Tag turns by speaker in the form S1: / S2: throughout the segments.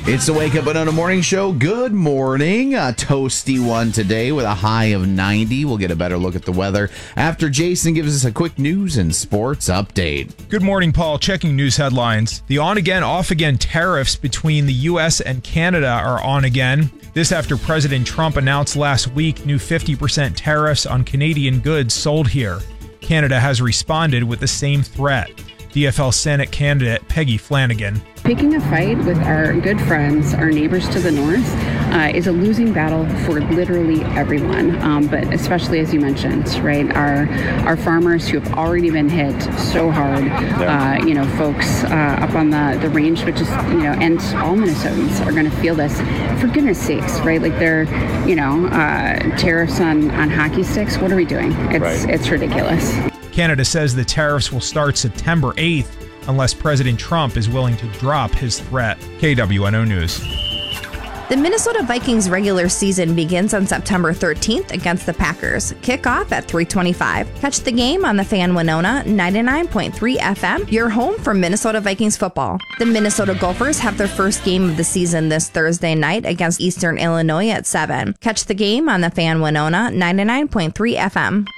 S1: It's the Wake Up Winona Morning Show. Good morning. A toasty one today with a high of 90. We'll get a better look at the weather after Jason gives us a quick news and sports update.
S2: Good morning, Paul. Checking news headlines. The on-again, off-again tariffs between the U.S. and Canada are on again. This after President Trump announced last week new 50% tariffs on Canadian goods sold here. Canada has responded with the same threat. DFL Senate candidate Peggy Flanagan.
S3: Picking a fight with our good friends, our neighbors to the north, is a losing battle for literally everyone, but especially, as you mentioned, right, our farmers who have already been hit so hard, folks up on the range, which is, and all Minnesotans are going to feel this, for goodness sakes, right, like they're, tariffs on hockey sticks. What are we doing? It's ridiculous.
S2: Canada says the tariffs will start September 8th unless President Trump is willing to drop his threat. KWNO News.
S4: The Minnesota Vikings regular season begins on September 13th against the Packers. Kickoff at 3:25. Catch the game on the Fan Winona 99.3 FM, your home for Minnesota Vikings football. The Minnesota Gophers have their first game of the season this Thursday night against Eastern Illinois at 7. Catch the game on the Fan Winona 99.3 FM.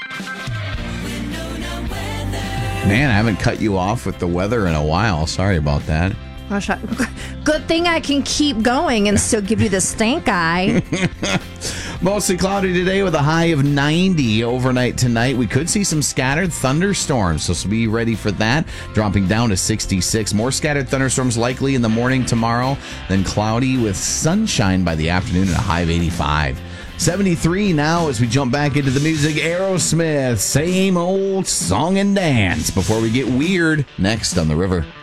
S1: Man, I haven't cut you off with the weather in a while. Sorry about that.
S4: Good thing I can keep going and still give you the stink eye.
S1: Mostly cloudy today with a high of 90 overnight tonight. We could see some scattered thunderstorms, so be ready for that. Dropping down to 66. More scattered thunderstorms likely in the morning tomorrow. Then cloudy with sunshine by the afternoon and a high of 85. 73 now as we jump back into the music. Aerosmith, same old song and dance before we get weird next on The River.